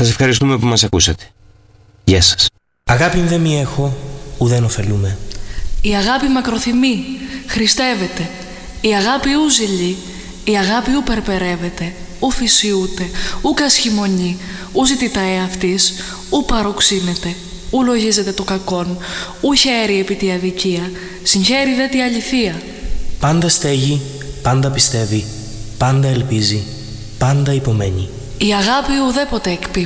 Σας ευχαριστούμε που μας ακούσατε. Γεια σας. Αγάπη δε μη έχω, ουδέν ωφελούμε. Η αγάπη μακροθυμεί, χριστεύεται. Η αγάπη ου ζηλεί, η αγάπη ου περπερεύεται, ου φυσιούται, ου κασχημονεί, ου ζητητά εαυτής, ου παροξύνεται, ου λογίζεται το κακόν, ου χαίρει επί τη αδικία, συγχαίρει δε τη αληθεία. Πάντα στέγει, πάντα πιστεύει, πάντα ελπίζει, πάντα υπομένει. Η αγάπη ουδέποτε εκπίπτει.